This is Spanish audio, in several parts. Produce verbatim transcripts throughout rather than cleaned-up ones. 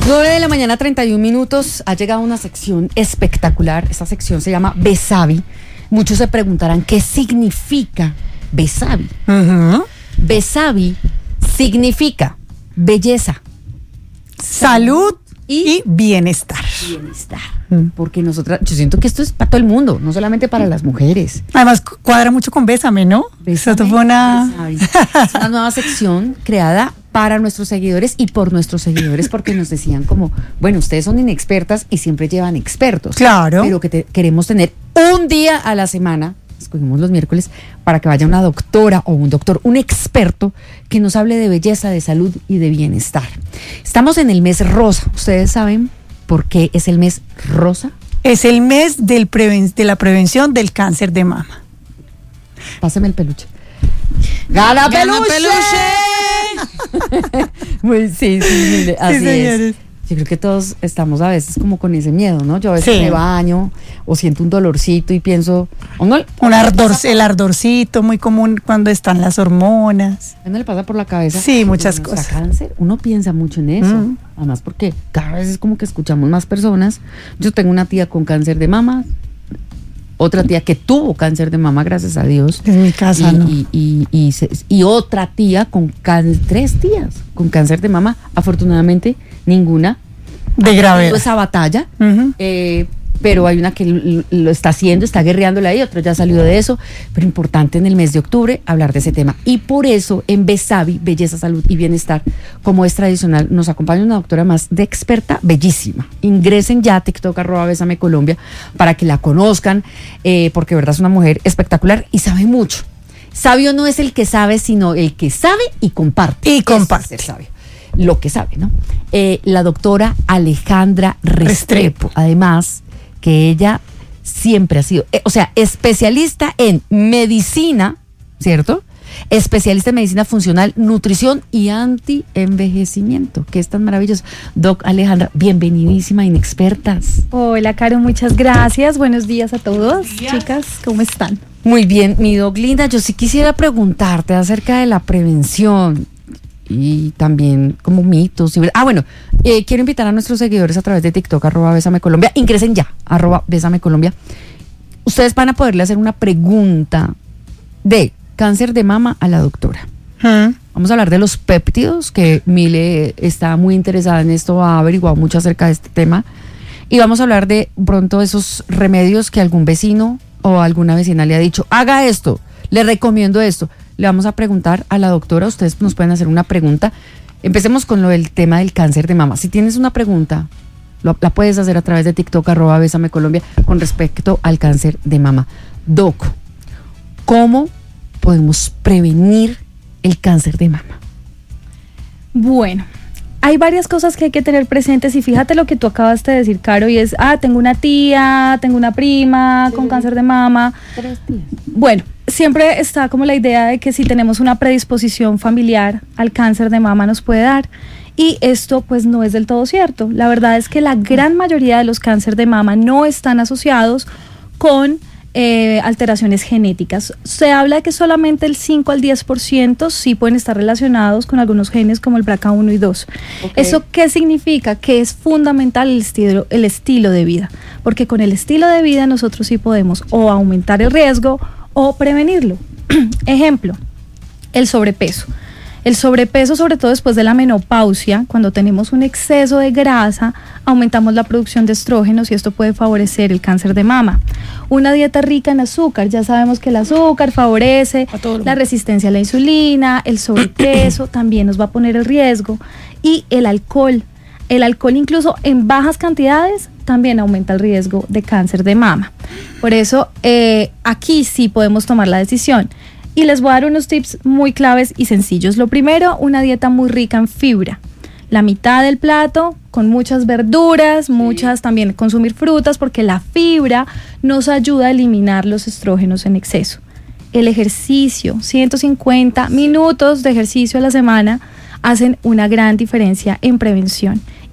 nueve de la mañana, treinta y un minutos. Ha llegado una sección espectacular. Esta sección se llama Besavi. Muchos se preguntarán qué significa Besavi. Uh-huh. Besavi significa belleza, salud y, y bienestar. Bienestar. Mm. Porque nosotras, yo siento que esto es para todo el mundo, no solamente para las mujeres. Además, cuadra mucho con Bésame, ¿no? Bésame, Esto fue una... es una nueva sección creada para nuestros seguidores y por nuestros seguidores, porque nos decían como, bueno, ustedes son inexpertas y siempre llevan expertos. Claro. Pero que te, queremos tener un día a la semana, escogimos los miércoles, para que vaya una doctora o un doctor, un experto que nos hable de belleza, de salud y de bienestar. Estamos en el mes rosa. ¿Ustedes saben por qué es el mes rosa? Es el mes del preven- de la prevención del cáncer de mama. Pásame el peluche. ¡Gana, ¡Gana peluche! peluche! Muy, sí, sí, mire, así sí, señores. es. Yo creo que todos estamos a veces como con ese miedo, ¿no? Yo a veces Sí. me baño o siento un dolorcito y pienso, ¿o no, Un ardor, el ardorcito muy común cuando están las hormonas. ¿a no le pasa por la cabeza? Sí, muchas Uno está cosas. cáncer, uno piensa mucho en eso. Mm. Además porque cada vez es como que escuchamos más personas. Yo tengo una tía con cáncer de mama, otra tía que tuvo cáncer de mama, gracias a Dios. En mi casa, y, ¿no? y, y, y, se- y otra tía con cáncer, tres tías con cáncer de mama. Afortunadamente, ninguna De gravedad. esa batalla, Uh-huh. eh, pero hay una que l- lo está haciendo, está guerreándola ahí, otra ya salió de eso, pero importante en el mes de octubre hablar de ese tema. Y por eso en Besavi, Belleza, Salud y Bienestar, como es tradicional, nos acompaña una doctora más de experta, bellísima. Ingresen ya a TikTok, arroba Bésame Colombia, para que la conozcan, eh, porque de verdad es una mujer espectacular y sabe mucho. Sabio no es el que sabe, sino el que sabe y comparte. Y Eso comparte. es ser sabio. Lo que sabe, ¿no? Eh, la doctora Alejandra Restrepo, Restrepo. además que ella siempre ha sido, eh, o sea, especialista en medicina, ¿cierto? Especialista en medicina funcional, nutrición y anti-envejecimiento, que es tan maravilloso. Doc Alejandra, bienvenidísima, inexpertas. Hola, Caro, muchas gracias. Buenos días a todos, chicas, ¿cómo están? Muy bien, mi doc linda, yo sí quisiera preguntarte acerca de la prevención y también como mitos. Y, ah, bueno, eh, quiero invitar a nuestros seguidores a través de TikTok, arroba Bésame Colombia. Ingresen ya, arroba Bésame Colombia. Ustedes van a poderle hacer una pregunta de cáncer de mama a la doctora. Uh-huh. Vamos a hablar de los péptidos, que Mile está muy interesada en esto, ha averiguado mucho acerca de este tema. Y vamos a hablar de pronto esos remedios que algún vecino o alguna vecina le ha dicho, haga esto, le recomiendo esto. Le vamos a preguntar a la doctora, ustedes nos pueden hacer una pregunta. Empecemos con lo del tema del cáncer de mama. Si tienes una pregunta, lo, la puedes hacer a través de TikTok, arroba Bésame Colombia, con respecto al cáncer de mama. Doc, ¿cómo podemos prevenir el cáncer de mama? Bueno, hay varias cosas que hay que tener presentes y fíjate lo que tú acabaste de decir, Caro, y es, ah, tengo una tía, tengo una prima con cáncer de mama. Tres días. Bueno, siempre está como la idea de que si tenemos una predisposición familiar al cáncer de mama nos puede dar. Y esto pues no es del todo cierto. La verdad es que la gran mayoría de los cánceres de mama no están asociados con eh, alteraciones genéticas. Se habla de que solamente el cinco al diez por ciento sí pueden estar relacionados con algunos genes como el B R C A uno y dos. Okay. ¿Eso qué significa? Que es fundamental el estilo, el estilo de vida. Porque con el estilo de vida nosotros sí podemos o aumentar el riesgo o prevenirlo. Ejemplo, el sobrepeso. El sobrepeso, sobre todo después de la menopausia, cuando tenemos un exceso de grasa, aumentamos la producción de estrógenos y esto puede favorecer el cáncer de mama. Una dieta rica en azúcar, ya sabemos que el azúcar favorece la resistencia a la insulina, el sobrepeso también nos va a poner el riesgo, y el alcohol. El alcohol incluso en bajas cantidades también aumenta el riesgo de cáncer de mama. Por eso eh, aquí sí podemos tomar la decisión. Y les voy a dar unos tips muy claves y sencillos. Lo primero, una dieta muy rica en fibra. La mitad del plato con muchas verduras, sí. muchas también consumir frutas, porque la fibra nos ayuda a eliminar los estrógenos en exceso. El ejercicio, ciento cincuenta minutos de ejercicio a la semana hacen una gran diferencia en prevención.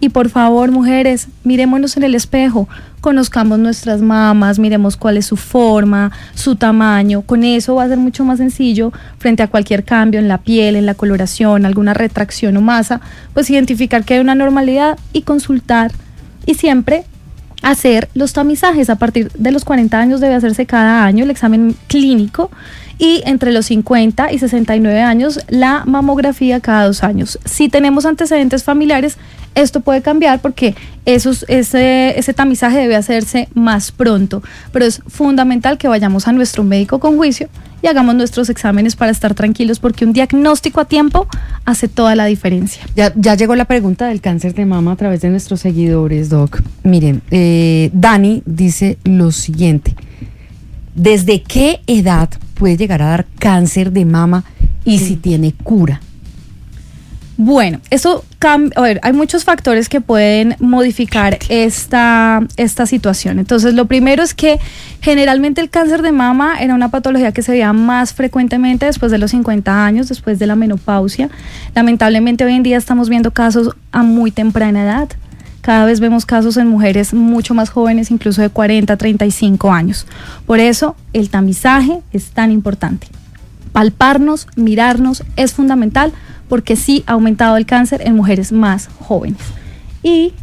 Y por favor, mujeres, mirémonos en el espejo, conozcamos nuestras mamas, miremos cuál es su forma, su tamaño. Con eso va a ser mucho más sencillo frente a cualquier cambio en la piel, en la coloración, alguna retracción o masa, pues identificar que hay una normalidad y consultar. Y siempre hacer los tamizajes. A partir de los cuarenta años debe hacerse cada año el examen clínico, y entre los cincuenta y sesenta y nueve años la mamografía cada dos años. Si tenemos antecedentes familiares, esto puede cambiar porque esos, ese, ese tamizaje debe hacerse más pronto, pero es fundamental que vayamos a nuestro médico con juicio y hagamos nuestros exámenes para estar tranquilos, porque un diagnóstico a tiempo hace toda la diferencia. Ya, ya llegó la pregunta del cáncer de mama a través de nuestros seguidores, Doc. Miren, eh, Dani dice lo siguiente: ¿desde qué edad puede llegar a dar cáncer de mama y sí. si tiene cura? Bueno, eso cambia. A ver, hay muchos factores que pueden modificar esta, esta situación. Entonces, lo primero es que generalmente el cáncer de mama era una patología que se veía más frecuentemente después de los cincuenta años, después de la menopausia. Lamentablemente, hoy en día estamos viendo casos a muy temprana edad. Cada vez vemos casos en mujeres mucho más jóvenes, incluso de cuarenta, treinta y cinco años. Por eso, el tamizaje es tan importante. Palparnos, mirarnos es fundamental, porque sí ha aumentado el cáncer en mujeres más jóvenes. Y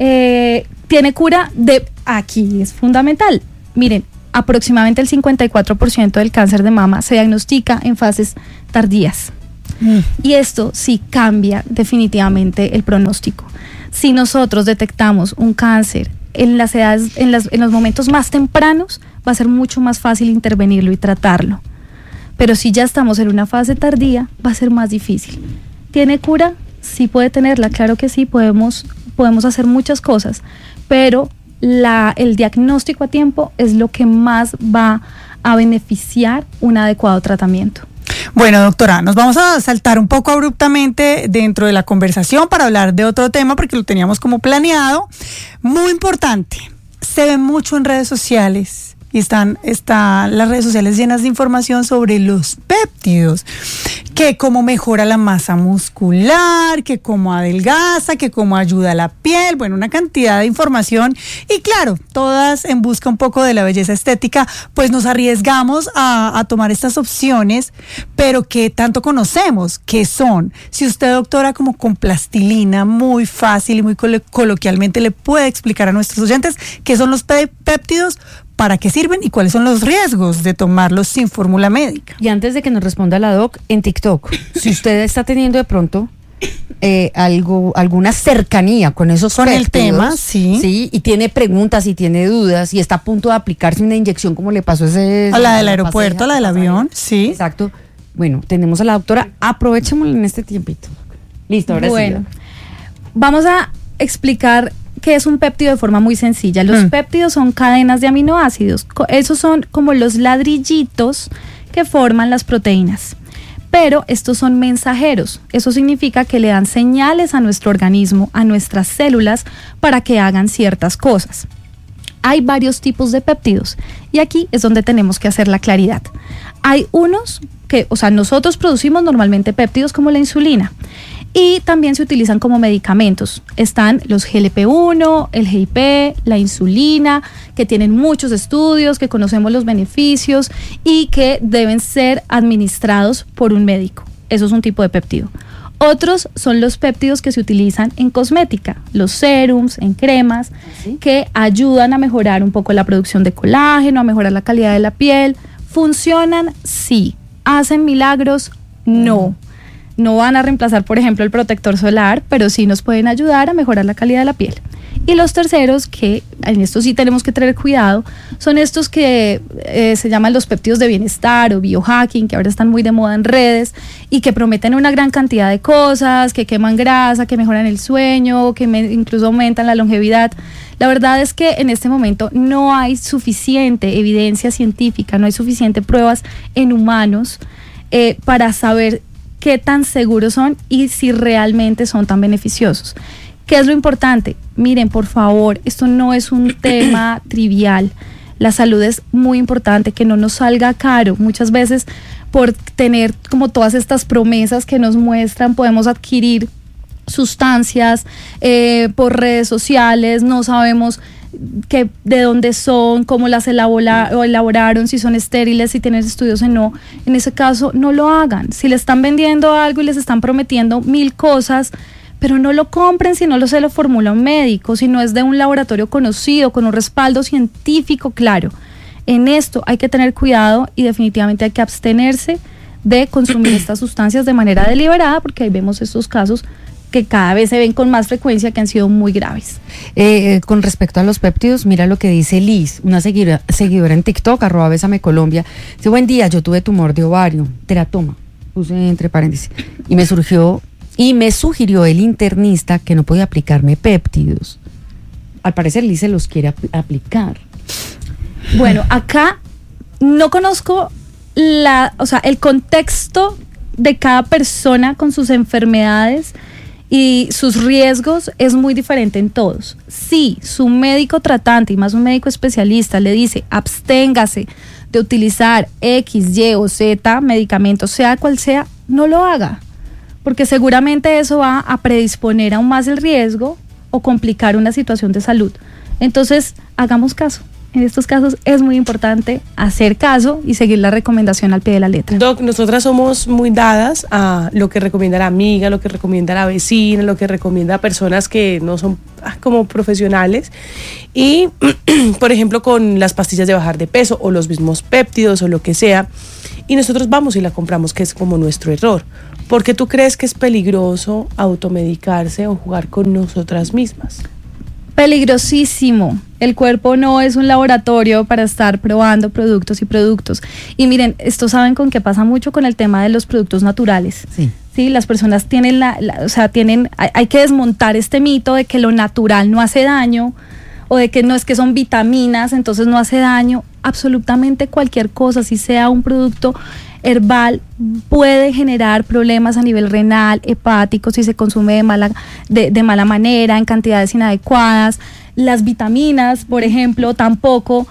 eh, tiene cura de... Aquí es fundamental. Miren, aproximadamente el cincuenta y cuatro por ciento del cáncer de mama se diagnostica en fases tardías. Mm. Y esto sí cambia definitivamente el pronóstico. Si nosotros detectamos un cáncer en las edades, en, las, en los momentos más tempranos, va a ser mucho más fácil intervenirlo y tratarlo. Pero si ya estamos en una fase tardía, va a ser más difícil. ¿Tiene cura? Sí puede tenerla, claro que sí, podemos, podemos hacer muchas cosas, pero la, el diagnóstico a tiempo es lo que más va a beneficiar un adecuado tratamiento. Bueno, doctora, nos vamos a saltar un poco abruptamente dentro de la conversación para hablar de otro tema, porque lo teníamos como planeado. Muy importante, se ve mucho en redes sociales y están, están las redes sociales llenas de información sobre los péptidos, que cómo mejora la masa muscular, que cómo adelgaza, que cómo ayuda a la piel, bueno, una cantidad de información, y claro, todas en busca un poco de la belleza estética, pues nos arriesgamos a, a tomar estas opciones, pero ¿qué tanto conocemos? ¿Qué son? Si usted, doctora, como con plastilina, muy fácil y muy colo- coloquialmente le puede explicar a nuestros oyentes qué son los pe- péptidos, para qué sirven y cuáles son los riesgos de tomarlos sin fórmula médica. Y antes de que nos responda la doc, en TikTok, si usted está teniendo de pronto eh, algo, alguna cercanía con esos con péptidos, el tema, sí. sí, y tiene preguntas y tiene dudas y está a punto de aplicarse una inyección como le pasó a ese a la del aeropuerto, a la del avión, sí. Exacto. Bueno, tenemos a la doctora, aprovechémosla en este tiempito. Listo, ahora bueno, sí. Bueno, vamos a explicar qué es un péptido de forma muy sencilla. Los mm. péptidos son cadenas de aminoácidos. Esos son como los ladrillitos que forman las proteínas. Pero estos son mensajeros. Eso significa que le dan señales a nuestro organismo, a nuestras células, para que hagan ciertas cosas. Hay varios tipos de péptidos y aquí es donde tenemos que hacer la claridad. Hay unos que, o sea, nosotros producimos normalmente péptidos como la insulina, y también se utilizan como medicamentos. Están los G L P uno, el G I P, la insulina, que tienen muchos estudios, que conocemos los beneficios y que deben ser administrados por un médico. Eso es un tipo de péptido. Otros son los péptidos que se utilizan en cosmética, los serums, en cremas, ¿sí?, que ayudan a mejorar un poco la producción de colágeno, a mejorar la calidad de la piel. ¿Funcionan? Sí. ¿Hacen milagros? No. No van a reemplazar, por ejemplo, el protector solar, pero sí nos pueden ayudar a mejorar la calidad de la piel. Y los terceros, que en esto sí tenemos que tener cuidado, son estos que eh, se llaman los péptidos de bienestar o biohacking, que ahora están muy de moda en redes y que prometen una gran cantidad de cosas, que queman grasa, que mejoran el sueño, que me, incluso aumentan la longevidad. La verdad es que en este momento no hay suficiente evidencia científica, no hay suficiente pruebas en humanos eh, para saber qué tan seguros son y si realmente son tan beneficiosos. ¿Qué es lo importante? Miren, por favor, esto no es un tema trivial. La salud es muy importante, que no nos salga caro. Muchas veces, por tener como todas estas promesas que nos muestran, podemos adquirir sustancias eh, por redes sociales, no sabemos que, de dónde son, cómo las elabora, o elaboraron, si son estériles, si tienen estudios o no. En ese caso, no lo hagan. Si le están vendiendo algo y les están prometiendo mil cosas, pero no lo compren si no lo se lo formula un médico, si no es de un laboratorio conocido, con un respaldo científico claro. En esto hay que tener cuidado y definitivamente hay que abstenerse de consumir estas sustancias de manera deliberada, porque ahí vemos estos casos que cada vez se ven con más frecuencia, que han sido muy graves. Eh, con respecto a los péptidos, mira lo que dice Liz, una seguidora, seguidora en TikTok, arroba Bésame Colombia. Dice, buen día, yo tuve tumor de ovario, teratoma, puse entre paréntesis, y me surgió, y me sugirió el internista que no podía aplicarme péptidos. Al parecer Liz se los quiere ap- aplicar. Bueno, acá no conozco la, o sea, el contexto de cada persona con sus enfermedades y sus riesgos es muy diferente en todos. Si su médico tratante, y más un médico especialista, le dice absténgase de utilizar X, Y o Z medicamentos, sea cual sea, no lo haga, porque seguramente eso va a predisponer aún más el riesgo o complicar una situación de salud. Entonces, hagamos caso. En estos casos es muy importante hacer caso y seguir la recomendación al pie de la letra. Doc, nosotras somos muy dadas a lo que recomienda la amiga, lo que recomienda la vecina, lo que recomienda a personas que no son como profesionales. Y, por ejemplo, con las pastillas de bajar de peso o los mismos péptidos o lo que sea, y nosotros vamos y la compramos, que es como nuestro error. ¿Por qué tú crees que es peligroso automedicarse o jugar con nosotras mismas? Peligrosísimo. El cuerpo no es un laboratorio para estar probando productos y productos. Y miren, esto saben con qué pasa mucho con el tema de los productos naturales. Sí. Sí, las personas tienen la, la o sea, tienen, hay, hay que desmontar este mito de que lo natural no hace daño, o de que no es que son vitaminas, entonces no hace daño. Absolutamente cualquier cosa, si sea un producto herbal, puede generar problemas a nivel renal, hepático, si se consume de mala, de, de mala manera, en cantidades inadecuadas. Las vitaminas, por ejemplo, tampoco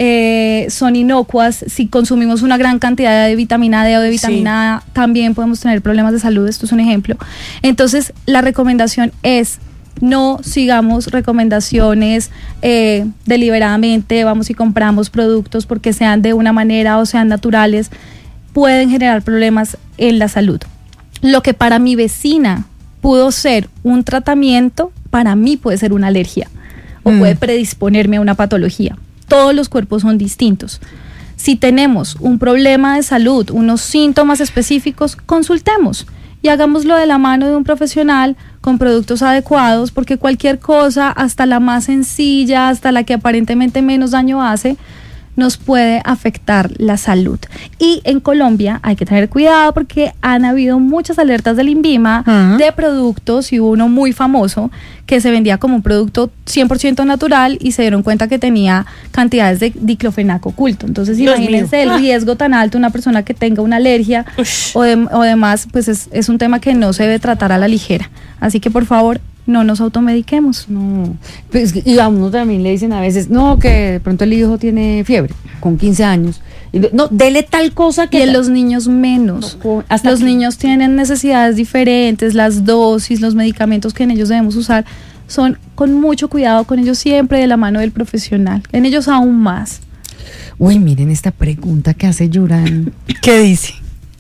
eh, son inocuas. Si consumimos una gran cantidad de vitamina D o de vitamina A, sí, también podemos tener problemas de salud. Esto es un ejemplo. Entonces, la recomendación es: no sigamos recomendaciones eh, deliberadamente, vamos y compramos productos porque sean de una manera o sean naturales. Pueden generar problemas en la salud. Lo que para mi vecina pudo ser un tratamiento, para mí puede ser una alergia o mm. puede predisponerme a una patología. Todos los cuerpos son distintos. Si tenemos un problema de salud, unos síntomas específicos, consultemos y hagámoslo de la mano de un profesional con productos adecuados, porque cualquier cosa, hasta la más sencilla, hasta la que aparentemente menos daño hace, nos puede afectar la salud. Y en Colombia hay que tener cuidado porque han habido muchas alertas del INVIMA uh-huh. de productos, y hubo uno muy famoso que se vendía como un producto cien por ciento natural y se dieron cuenta que tenía cantidades de diclofenaco oculto. Entonces Dios imagínense mío. El riesgo tan alto, una persona que tenga una alergia o, de, o demás, pues es, es un tema que no se debe tratar a la ligera. Así que por favor, no nos automediquemos. No, pues, y a uno también le dicen a veces, no, que de pronto el hijo tiene fiebre con quince años. Y no, dele tal cosa que... Y en los niños menos. No, hasta los aquí. Niños tienen necesidades diferentes, las dosis, los medicamentos que en ellos debemos usar son con mucho cuidado, con ellos siempre de la mano del profesional. En ellos aún más. Uy, miren esta pregunta que hace Yuran. ¿Qué dice?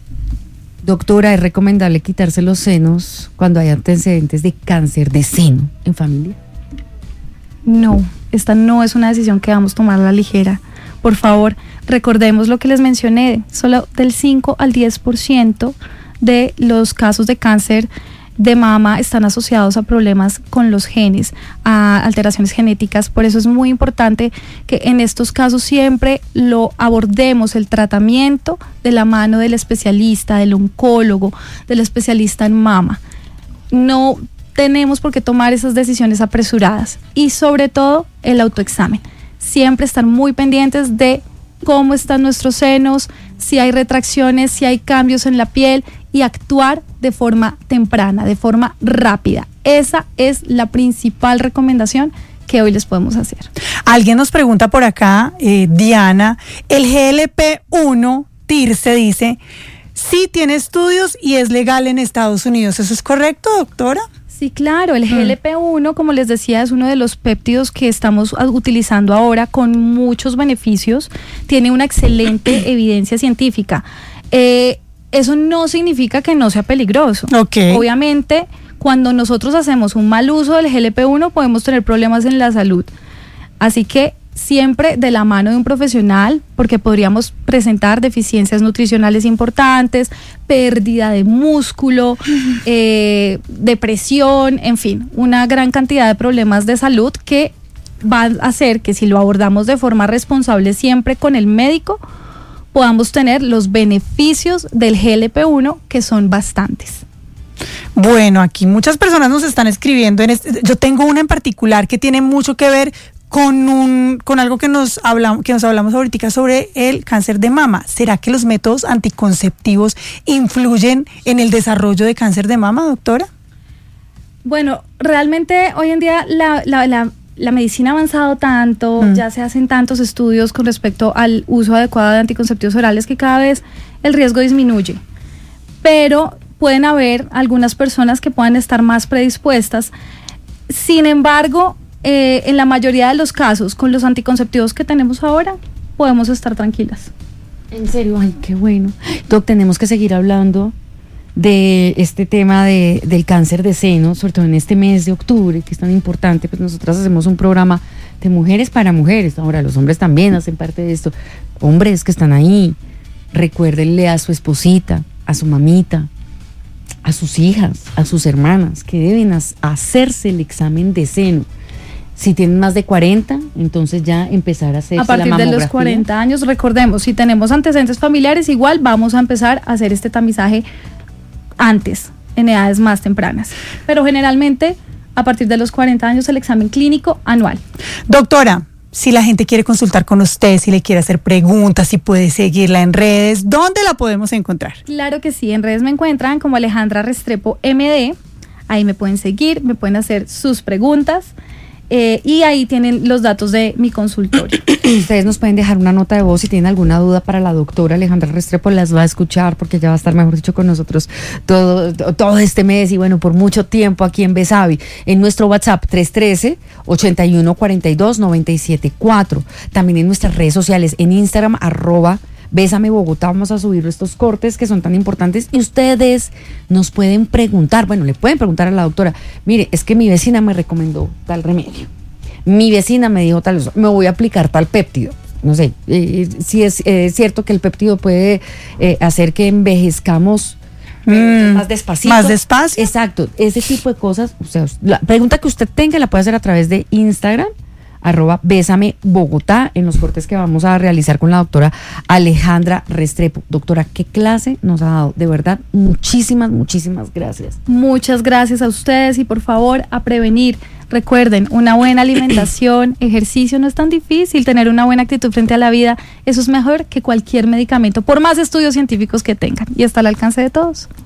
Doctora, ¿es recomendable quitarse los senos cuando hay antecedentes de cáncer de seno en familia? No, esta no es una decisión que vamos a tomar a la ligera. Por favor, recordemos lo que les mencioné, solo del cinco al diez por ciento de los casos de cáncer de mama están asociados a problemas con los genes, a alteraciones genéticas. Por eso es muy importante que en estos casos siempre lo abordemos, el tratamiento, de la mano del especialista, del oncólogo, del especialista en mama. No tenemos por qué tomar esas decisiones apresuradas, y sobre todo el autoexamen. Siempre estar muy pendientes de cómo están nuestros senos, si hay retracciones, si hay cambios en la piel, y actuar de forma temprana, de forma rápida. Esa es la principal recomendación que hoy les podemos hacer. Alguien nos pregunta por acá, eh, Diana, el G L P uno, TIRSE, dice, sí tiene estudios y es legal en Estados Unidos. ¿Eso es correcto, doctora? Sí, claro, el G L P uno, como les decía, es uno de los péptidos que estamos utilizando ahora con muchos beneficios. Tiene una excelente evidencia científica. Eh, eso no significa que no sea peligroso. Okay. Obviamente, cuando nosotros hacemos un mal uso del G L P uno, podemos tener problemas en la salud. Así que siempre de la mano de un profesional, porque podríamos presentar deficiencias nutricionales importantes, pérdida de músculo, eh, depresión, en fin, una gran cantidad de problemas de salud que van a hacer que si lo abordamos de forma responsable siempre con el médico, podamos tener los beneficios del G L P uno, que son bastantes. Bueno, aquí muchas personas nos están escribiendo. En este, yo tengo una en particular que tiene mucho que ver con un con algo que nos hablamos que nos hablamos ahorita sobre el cáncer de mama. ¿Será que los métodos anticonceptivos influyen en el desarrollo de cáncer de mama, doctora? Bueno, realmente hoy en día la, la, la, la medicina ha avanzado tanto, mm. ya se hacen tantos estudios con respecto al uso adecuado de anticonceptivos orales que cada vez el riesgo disminuye. Pero pueden haber algunas personas que puedan estar más predispuestas. Sin embargo, Eh, en la mayoría de los casos, con los anticonceptivos que tenemos ahora, podemos estar tranquilas. En serio, ay, qué bueno. Doc, tenemos que seguir hablando de este tema de, del cáncer de seno, sobre todo en este mes de octubre, que es tan importante. Pues nosotras hacemos un programa de mujeres para mujeres. Ahora, los hombres también hacen parte de esto. Hombres que están ahí, recuérdenle a su esposita, a su mamita, a sus hijas, a sus hermanas, que deben as- hacerse el examen de seno. Si tienen más de cuarenta, entonces ya empezar a hacer la mamografía. A partir de los cuarenta años, recordemos, si tenemos antecedentes familiares, igual vamos a empezar a hacer este tamizaje antes, en edades más tempranas. Pero generalmente, a partir de los cuarenta años, el examen clínico anual. Doctora, si la gente quiere consultar con usted, si le quiere hacer preguntas, si puede seguirla en redes, ¿dónde la podemos encontrar? Claro que sí, en redes me encuentran como Alejandra Restrepo M D. Ahí me pueden seguir, me pueden hacer sus preguntas. Eh, y ahí tienen los datos de mi consultorio. Ustedes nos pueden dejar una nota de voz si tienen alguna duda para la doctora Alejandra Restrepo, las va a escuchar porque ella va a estar, mejor dicho, con nosotros todo, todo este mes y bueno, por mucho tiempo aquí en Besavi, en nuestro WhatsApp tres uno tres, ochenta y uno cuarenta y dos, noventa y siete cuatro, también en nuestras redes sociales, en Instagram, arroba Bésame Bogotá, vamos a subir estos cortes que son tan importantes y ustedes nos pueden preguntar, bueno, le pueden preguntar a la doctora, mire, es que mi vecina me recomendó tal remedio, mi vecina me dijo tal, me voy a aplicar tal péptido, no sé, eh, si es eh, cierto que el péptido puede eh, hacer que envejezcamos eh, Mm, más despacito. más despacio. Exacto, ese tipo de cosas, o sea, la pregunta que usted tenga la puede hacer a través de Instagram, arroba Bésame Bogotá, en los cortes que vamos a realizar con la doctora Alejandra Restrepo. Doctora, ¿qué clase nos ha dado? De verdad, muchísimas, muchísimas gracias. Muchas gracias a ustedes y por favor a prevenir. Recuerden, una buena alimentación, ejercicio no es tan difícil, tener una buena actitud frente a la vida, eso es mejor que cualquier medicamento, por más estudios científicos que tengan y está al alcance de todos.